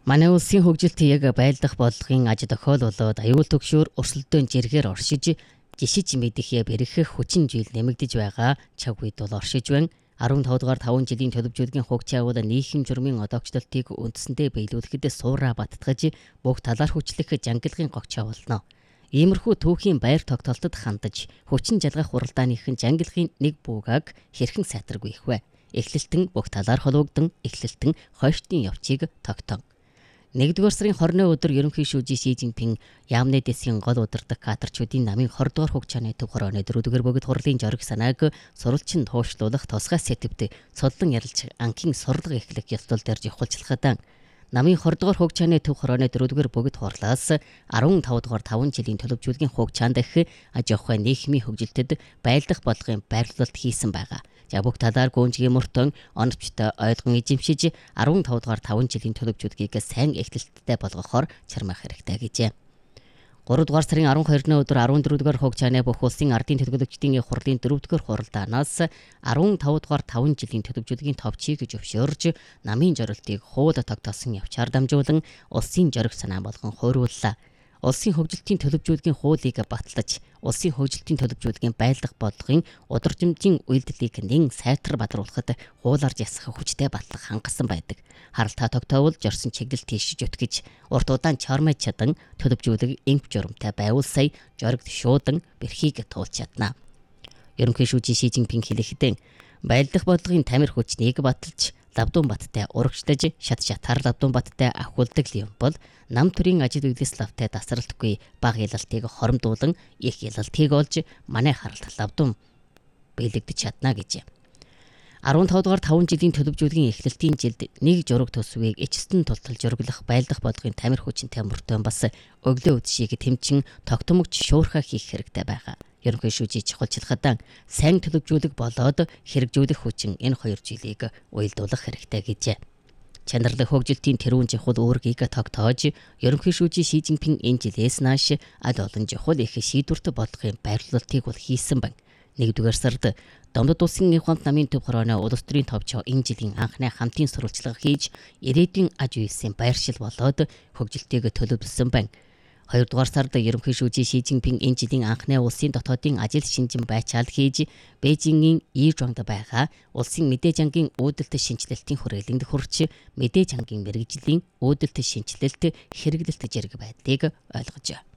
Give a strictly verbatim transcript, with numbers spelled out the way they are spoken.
Манай улсын хөгжилт яг байлдах бодлогын аж тохиололоод аюул төгшөөр өрсөлдөөн жиргээр оршиж жишиж мэдэх бэрхэх хүчин жил нэмэгдэж байгаа цаг үед бол оршиж байна. арван тавд дугаар таван жилийн төлөвлөгийн хугацаа бол нийхэм журмын одоогчлолтыг үндсэндээ биелүүлэхэд суураа баттгаж бүх талаар хүчлэх жангилгын гогчоо болно. Иймэрхүү түүхийн байр тогтоолтод хандаж хүчин жалгах уралдааныхын жангилгын нэг буугааг хэрхэн сайтаргүй их вэ? Эхлэлтэн бүх талаар холбогдсон эхлэлтэн хойштын явцыг тогтоон. нэгдүгээр сарын хорины өдөр ерөнхий шүүжийн Ши Жинпин яамны дэсгийн гол удирдах кадрчуудын намын хорь дугаар хугацааны төв хорооны дөрөвдүгээр богино хурлын жориг санааг сурвалжин туушлуулах тусгай сэдвт цудлан ярилж анхин сурлага эхлэх ёслол дээр жихулчлахад намын хорь дугаар хугацааны төв хорооны дөрөвдүгээр богино хурлаас арван тавд дугаар таван жилийн төлөвлөгийн хугацаанд дэх аж ахуй нийгмийн хөгжилтэд байлдах бодлогын байрлалт хийсэн байгаа. За бүх талаар гүнжгийн мөртөн оновчтой ойлгон эзэмшиж арван тавд дугаар таван жилийн төлөвлөгөөгийг сайн эхлэлттэй болгохоор чармаах хэрэгтэй гэжээ. гурав дугаар сарын арван хоёрны өдөр арван дөрөвдүгээр хугацааны бүх улсын ардын төлөөлөгчдийн хурлын дөрөвдүгээр хуралдаанаас арван тавд дугаар таван жилийн төлөвлөгөөгийн товчийг зөвшөөрж намын зорилтыг хууль тогтоосон явчаар дамжуулан улсын зориг санаа болгон хойрууллаа. Улсын хөгжилтийн төлөвлөгөөгийн хуулийг батлаж, улсын хөгжилтийн төлөвлөгөөгийн байлдах бодлогын удирдамжийн үйлдэлийг нэн сайтар бадруулахад хуулиар ясах хүчтэй батлах хангасан байдаг. Харалтаа тогтоовол жорсон чиглэл тийшж өтгөж, урт удаан чармай чадан төлөвлөгөөг эмх журамтай байвал сая жоригт шуудан бэрхийг туулж чадна. Ерөнхий шүүжийн Ши Жинпин хэлэхдээ байлдах бодлогын тамир хүчнийг баталж Лавдун баттай урагшлаж шат шатаар Лавдун баттай ахуулдаг юм бол нам төрийн ажил үйлс лавтай тасралтгүй баг ялалтыг хоромдуулан их ялалтыг олж манай харалт Лавдун биелэгдэж чадна гэж. арван тавд дугаар таван жилийн төлөвлөгөөгийн эхлэлтийн жилд нэг жураг төсвийг эцэстэн тултал жураглах байлдах бодлогын тамир хүчинтэй мөртөө бас өглөө үдшийг тэмчин тогтмогч шуурхаа хийх хэрэгтэй байгаа. Ерөнхий шүүжийн чухалчилгаан сайн төлөвлөлөг болоод хэрэгжүүлэх хүчин энэ хоёр жилийг уялдуулах хэрэгтэй гэжээ. Чанарлаг хөгжилтийн тэрүүн чухал үүргийг тогтоож ерөнхий шүүжийн Ши Жинпин энэ жилээс нааш аль олон чухал их шийдвэрт бодлогын байрлуулалтыг бол хийсэн байна. нэгдүгээр сард Домдод улсын их хамт намын төв хорооны улс төрийн товчоо энэ жилийн анхны хамтын сурвалжлага хийж ирээдүйн аж үйлсийн байршил болоод хөгжилтийг төлөвлөсөн байна. хоёрдугаар сард ерөнхий шүүжийн Ши Жинпин энэ жилийн анхны улсын дотоодын ажил шинжин байцаал хийж Бээжингийн Ийжуангд байгаа улсын мэдээж ангийн үүдэлт шинжилэлтийн хүрээлэнд хүрч мэдээж ангийн мэрэгжлийн үүдэлт шинжилэлт хэрэглэлт зэрэг байдлыг ойлгож байна.